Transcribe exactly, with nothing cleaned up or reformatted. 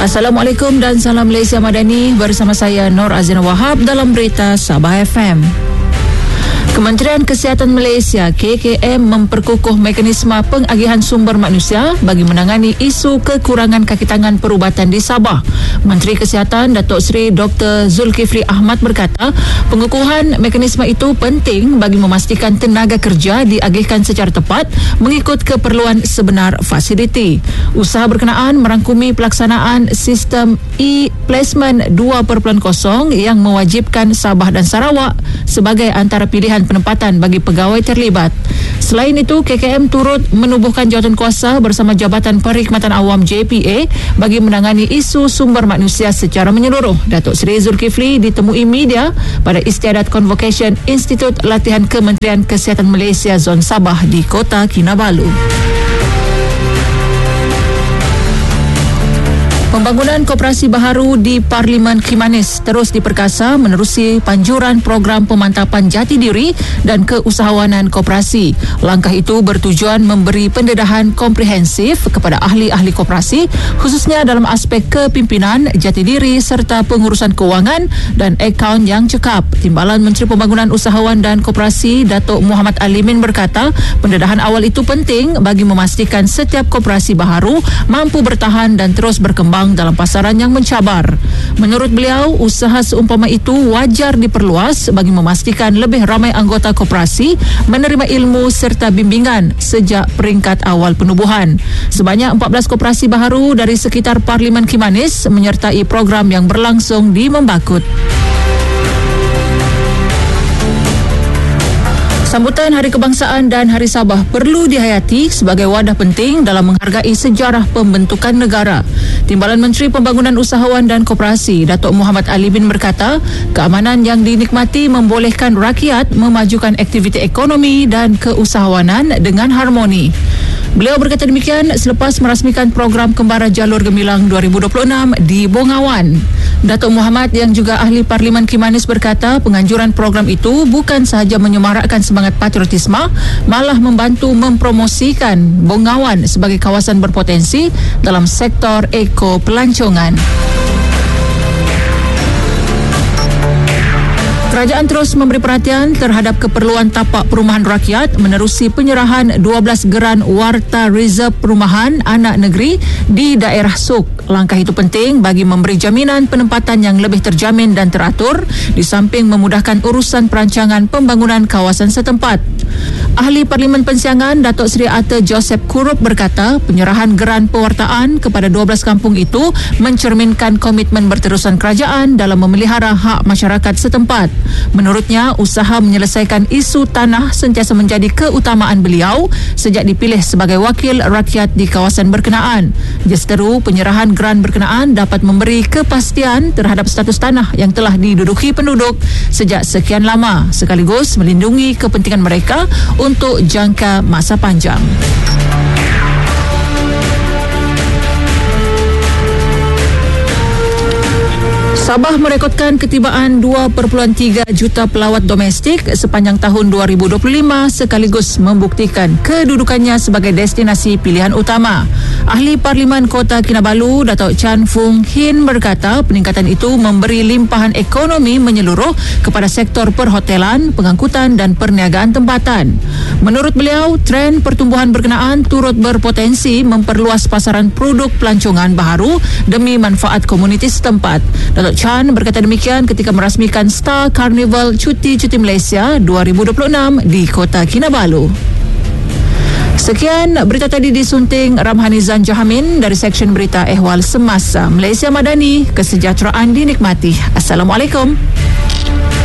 Assalamualaikum dan salam Malaysia Madani, bersama saya Nur Azina Wahab dalam berita Sabah F M. Kementerian Kesihatan Malaysia K K M memperkukuh mekanisme pengagihan sumber manusia bagi menangani isu kekurangan kaki tangan perubatan di Sabah. Menteri Kesihatan Datuk Seri Doktor Zulkifli Ahmad berkata, pengukuhan mekanisme itu penting bagi memastikan tenaga kerja diagihkan secara tepat mengikut keperluan sebenar fasiliti. Usaha berkenaan merangkumi pelaksanaan sistem e-placement dua titik kosong yang mewajibkan Sabah dan Sarawak sebagai antara pilihan penempatan bagi pegawai terlibat. Selain itu, K K M turut menubuhkan jawatankuasa bersama Jabatan Perkhidmatan Awam J P A bagi menangani isu sumber manusia secara menyeluruh. Datuk Seri Zulkifli ditemui media pada istiadat Convocation Institut Latihan Kementerian Kesihatan Malaysia Zon Sabah di Kota Kinabalu. Pembangunan koperasi baharu di Parlimen Kimanis terus diperkasa menerusi panjuran program pemantapan jati diri dan keusahawanan koperasi. Langkah itu bertujuan memberi pendedahan komprehensif kepada ahli-ahli koperasi, khususnya dalam aspek kepimpinan, jati diri serta pengurusan kewangan dan akaun yang cekap. Timbalan Menteri Pembangunan Usahawan dan Koperasi Datuk Muhammad Alimin berkata, pendedahan awal itu penting bagi memastikan setiap koperasi baharu mampu bertahan dan terus berkembang dalam pasaran yang mencabar. Menurut beliau, usaha seumpama itu wajar diperluas bagi memastikan lebih ramai anggota koperasi menerima ilmu serta bimbingan sejak peringkat awal penubuhan. Sebanyak empat belas koperasi baharu dari sekitar Parlimen Kimanis menyertai program yang berlangsung di Membakut. Sambutan Hari Kebangsaan dan Hari Sabah perlu dihayati sebagai wadah penting dalam menghargai sejarah pembentukan negara. Timbalan Menteri Pembangunan Usahawan dan Koperasi Datuk Muhammad Ali bin berkata, keamanan yang dinikmati membolehkan rakyat memajukan aktiviti ekonomi dan keusahawanan dengan harmoni. Beliau berkata demikian selepas merasmikan program Kembara Jalur Gemilang dua ribu dua puluh enam di Bongawan. Datuk Muhammad yang juga ahli Parlimen Kimanis berkata, penganjuran program itu bukan sahaja menyemarakkan semangat patriotisme, malah membantu mempromosikan Bongawan sebagai kawasan berpotensi dalam sektor eko pelancongan. Kerajaan terus memberi perhatian terhadap keperluan tapak perumahan rakyat menerusi penyerahan dua belas geran Warta Reserve Perumahan Anak Negeri di daerah Suk. Langkah itu penting bagi memberi jaminan penempatan yang lebih terjamin dan teratur di samping memudahkan urusan perancangan pembangunan kawasan setempat. Ahli Parlimen Pensiangan Datuk Seri Arthur Joseph Kurup berkata, penyerahan geran pewartaan kepada dua belas kampung itu mencerminkan komitmen berterusan kerajaan dalam memelihara hak masyarakat setempat. Menurutnya, usaha menyelesaikan isu tanah sentiasa menjadi keutamaan beliau sejak dipilih sebagai wakil rakyat di kawasan berkenaan. Justeru, penyerahan geran berkenaan dapat memberi kepastian terhadap status tanah yang telah diduduki penduduk sejak sekian lama, sekaligus melindungi kepentingan mereka untuk jangka masa panjang. Sabah merekodkan ketibaan dua perpuluhan tiga juta pelawat domestik sepanjang tahun dua ribu dua puluh lima sekaligus membuktikan kedudukannya sebagai destinasi pilihan utama. Ahli Parlimen Kota Kinabalu Datuk Chan Fung Hin berkata, peningkatan itu memberi limpahan ekonomi menyeluruh kepada sektor perhotelan, pengangkutan dan perniagaan tempatan. Menurut beliau, tren pertumbuhan berkenaan turut berpotensi memperluas pasaran produk pelancongan baharu demi manfaat komuniti setempat. Datuk Chan berkata demikian ketika merasmikan Star Carnival Cuti-Cuti Malaysia dua ribu dua puluh enam di Kota Kinabalu. Sekian berita tadi disunting Ramhanizan Jahamin dari Seksyen Berita Ehwal Semasa. Malaysia Madani, kesejahteraan dinikmati. Assalamualaikum.